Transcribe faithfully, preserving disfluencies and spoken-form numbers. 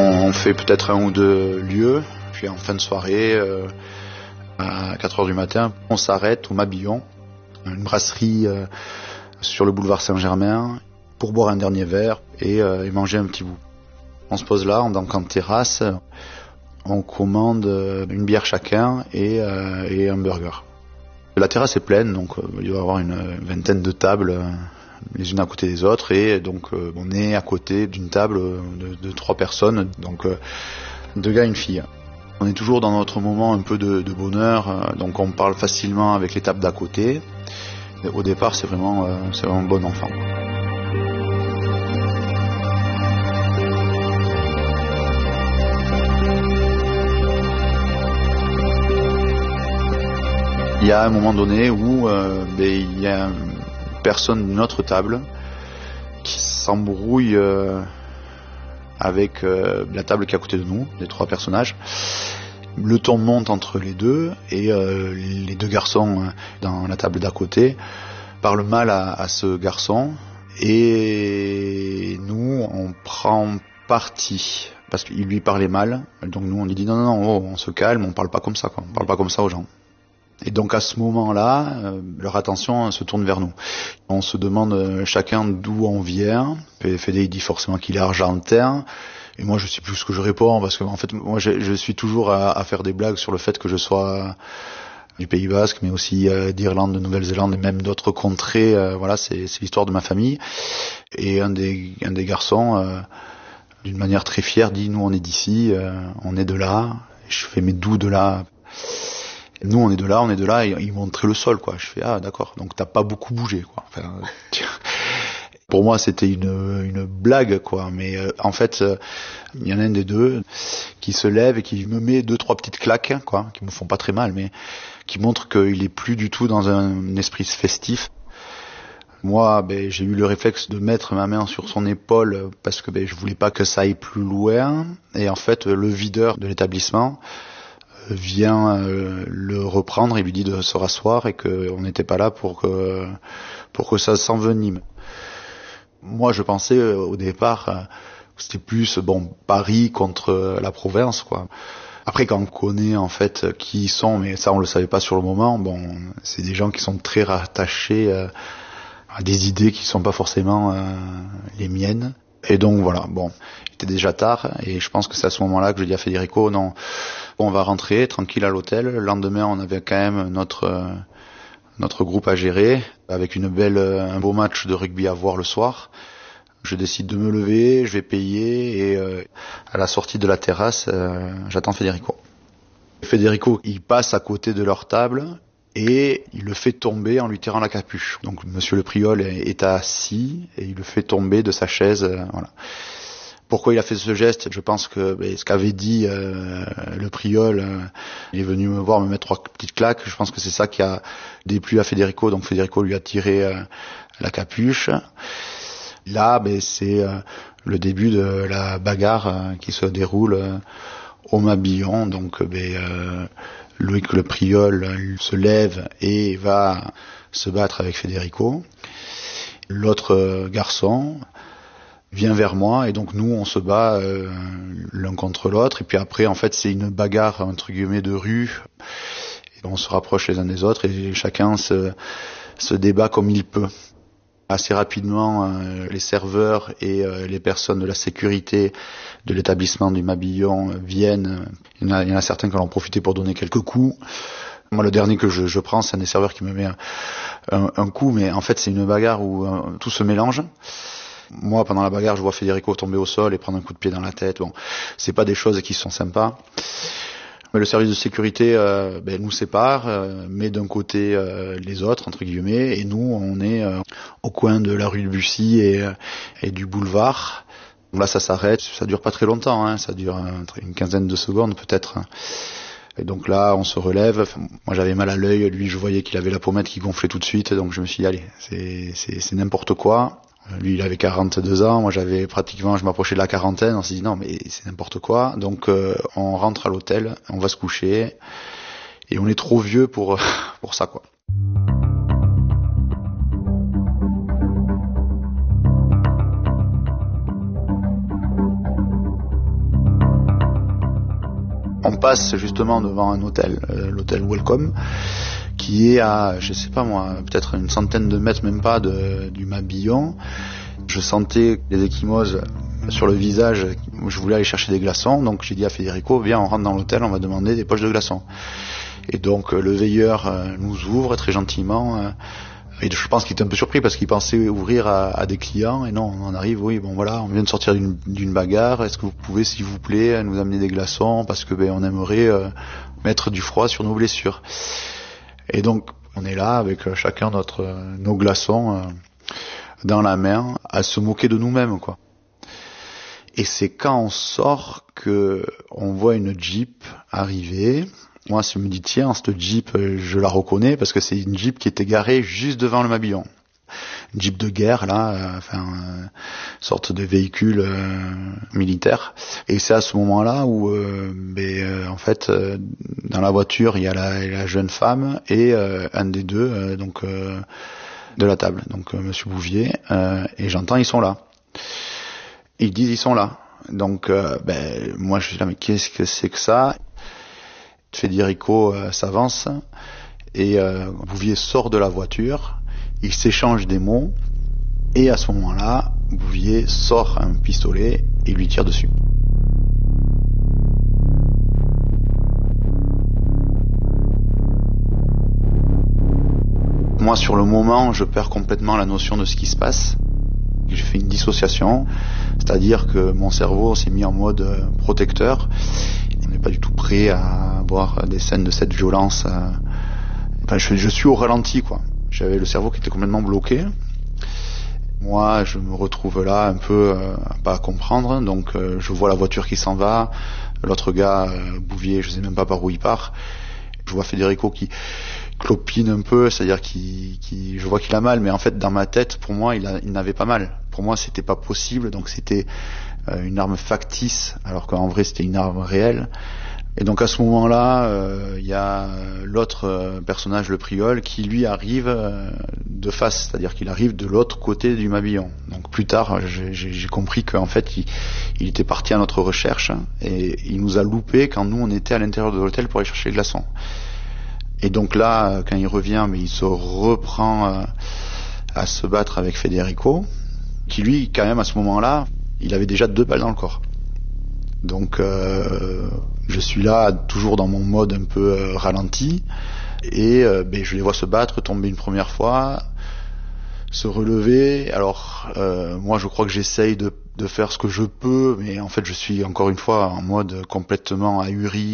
On fait peut-être un ou deux lieux, puis en fin de soirée, euh, à quatre heures du matin, on s'arrête au Mabillon, une brasserie euh, sur le boulevard Saint-Germain, pour boire un dernier verre et, euh, et manger un petit bout. On se pose là, donc en terrasse, on commande une bière chacun et, euh, et un burger. La terrasse est pleine, donc euh, il doit y avoir une vingtaine de tables, euh, les unes à côté des autres, et donc euh, on est à côté d'une table de, de trois personnes, donc euh, deux gars et une fille. On est toujours dans notre moment un peu de, de bonheur, euh, donc on parle facilement avec les tables d'à côté. Et au départ, c'est vraiment, euh, c'est vraiment bon enfant. Il y a un moment donné où euh, ben, il y a une personne d'une autre table qui s'embrouille euh, avec euh, la table qui est à côté de nous, les trois personnages. Le ton monte entre les deux et euh, les deux garçons dans la table d'à côté parlent mal à, à ce garçon et nous on prend parti parce qu'il lui parlait mal. Donc nous on lui dit non non non oh, on se calme, on parle pas comme ça quoi, on parle pas comme ça aux gens. Et donc à ce moment-là, euh, leur attention se tourne vers nous. On se demande euh, chacun d'où on vient. Fédé dit forcément qu'il est argentin. Et moi je sais plus ce que je réponds parce que en fait moi je, je suis toujours à, à faire des blagues sur le fait que je sois du Pays Basque, mais aussi euh, d'Irlande, de Nouvelle-Zélande et même d'autres contrées. Euh, voilà, c'est, c'est l'histoire de ma famille. Et un des, un des garçons, euh, d'une manière très fière, dit nous on est d'ici, euh, on est de là. Et je fais mais d'où de là? Nous on est de là, on est de là, et ils montraient le sol quoi. Je fais ah d'accord, donc t'as pas beaucoup bougé quoi. Enfin, pour moi c'était une une blague quoi, mais euh, en fait il euh, y en a un des deux qui se lève et qui me met deux trois petites claques quoi, qui me font pas très mal, mais qui montrent qu'il est plus du tout dans un esprit festif. Moi, ben, j'ai eu le réflexe de mettre ma main sur son épaule parce que ben, je voulais pas que ça aille plus loin, et en fait le videur de l'établissement vient euh, le reprendre et lui dit de se rasseoir et qu'on n'était pas là pour que pour que ça s'envenime. Moi, je pensais euh, au départ euh, que c'était plus bon Paris contre euh, la province quoi. Après, quand on connaît en fait qui ils sont, mais ça on le savait pas sur le moment. Bon, c'est des gens qui sont très rattachés euh, à des idées qui sont pas forcément euh, les miennes. Et donc voilà, bon, il était déjà tard et je pense que c'est à ce moment-là que je dis à Federico, non, bon, on va rentrer tranquille à l'hôtel. Le lendemain, on avait quand même notre euh, notre groupe à gérer avec une belle, un beau match de rugby à voir le soir. Je décide de me lever, je vais payer et euh, à la sortie de la terrasse, euh, j'attends Federico. Federico, il passe à côté de leur table et il le fait tomber en lui tirant la capuche. Donc Monsieur le Priol est assis et il le fait tomber de sa chaise. Euh, voilà. Pourquoi il a fait ce geste? Je pense que ben, ce qu'avait dit euh, le Priol, euh, il est venu me voir me mettre trois petites claques. Je pense que c'est ça qui a déplu à Federico. Donc Federico lui a tiré euh, la capuche. Là, ben, c'est euh, le début de la bagarre euh, qui se déroule euh, au Mabillon. Donc ben, euh, Loïc le Priol euh, se lève et va se battre avec Federico. L'autre euh, garçon vient vers moi et donc nous on se bat euh, l'un contre l'autre et puis après en fait c'est une bagarre entre guillemets de rue et on se rapproche les uns des autres et chacun se, se débat comme il peut. Assez rapidement euh, les serveurs et euh, les personnes de la sécurité de l'établissement du Mabillon euh, viennent. Il y en a, il y en a certains qui en ont profité pour donner quelques coups. Moi le dernier que je, je prends c'est un des serveurs qui me met un, un, un coup, mais en fait c'est une bagarre où euh, tout se mélange. Moi, pendant la bagarre, je vois Federico tomber au sol et prendre un coup de pied dans la tête. Bon, c'est pas des choses qui sont sympas. Mais le service de sécurité euh, ben, nous sépare, euh, met d'un côté euh, les autres, entre guillemets, et nous, on est euh, au coin de la rue de Bussy et, et du boulevard. Donc là, ça s'arrête. Ça dure pas très longtemps, hein, ça dure une quinzaine de secondes peut-être. Et donc là, on se relève. Enfin, moi, j'avais mal à l'œil. Lui, je voyais qu'il avait la pommette qui gonflait tout de suite. Donc je me suis dit, allez, c'est, c'est, c'est n'importe quoi. Lui, il avait quarante-deux ans, moi j'avais pratiquement, je m'approchais de la quarantaine, on s'est dit non mais c'est n'importe quoi, donc euh, on rentre à l'hôtel, on va se coucher, et on est trop vieux pour, pour ça quoi. On passe justement devant un hôtel, euh, l'hôtel Welcome, qui est à, je sais pas moi, peut-être une centaine de mètres, même pas, de, du Mabillon. Je sentais les ecchymoses sur le visage, je voulais aller chercher des glaçons, donc j'ai dit à Federico, viens, on rentre dans l'hôtel, on va demander des poches de glaçons. Et donc le veilleur nous ouvre très gentiment, et je pense qu'il était un peu surpris parce qu'il pensait ouvrir à, à des clients, et non, on arrive, oui, bon voilà, on vient de sortir d'une, d'une bagarre, est-ce que vous pouvez, s'il vous plaît, nous amener des glaçons, parce que ben, on aimerait euh, mettre du froid sur nos blessures. Et donc on est là avec chacun notre, nos glaçons euh, dans la main, à se moquer de nous-mêmes, quoi. Et c'est quand on sort que on voit une Jeep arriver. Moi, je me dis, tiens, cette Jeep, je la reconnais parce que c'est une Jeep qui était garée juste devant le Mabillon. Une Jeep de guerre, là, euh, enfin, euh, sorte de véhicule euh, militaire. Et c'est à ce moment-là où, euh, ben, euh, en fait, euh, dans la voiture, il y a la, la jeune femme et euh, un des deux, euh, donc, euh, de la table, donc euh, Monsieur Bouvier, euh, et j'entends, ils sont là. Ils disent, ils sont là. Donc, euh, ben, moi, je suis là, mais qu'est-ce que c'est que ça ? Federico euh, s'avance et euh, Bouvier sort de la voiture, il s'échange des mots et à ce moment-là, Bouvier sort un pistolet et lui tire dessus. Moi, sur le moment, je perds complètement la notion de ce qui se passe. J'ai fait une dissociation, c'est-à-dire que mon cerveau s'est mis en mode protecteur. On n'est pas du tout prêt à voir des scènes de cette violence. Enfin, je, je suis au ralenti, quoi. J'avais le cerveau qui était complètement bloqué. Moi, je me retrouve là un peu euh, pas à comprendre. Donc, euh, je vois la voiture qui s'en va. L'autre gars, euh, Bouvier, je sais même pas par où il part. Je vois Federico qui clopine un peu, c'est-à-dire qu'il, qu'il, je vois qu'il a mal, mais en fait, dans ma tête, pour moi, il, a, il n'avait pas mal. Pour moi, c'était pas possible. Donc, c'était euh, une arme factice, alors qu'en vrai, c'était une arme réelle. Et donc à ce moment-là, il euh, y a l'autre euh, personnage, le Priol, qui lui arrive euh, de face, c'est-à-dire qu'il arrive de l'autre côté du Mabillon. Donc plus tard, j'ai, j'ai compris qu'en fait, il, il était parti à notre recherche et il nous a loupé quand nous on était à l'intérieur de l'hôtel pour aller chercher les glaçons. Et donc là, quand il revient, mais il se reprend euh, à se battre avec Federico, qui lui, quand même à ce moment-là, il avait déjà deux balles dans le corps. Donc euh, je suis là toujours dans mon mode un peu euh, ralenti et euh, ben, je les vois se battre, tomber une première fois, se relever. Alors euh, moi je crois que j'essaye de, de faire ce que je peux, mais en fait je suis encore une fois en mode complètement ahuri.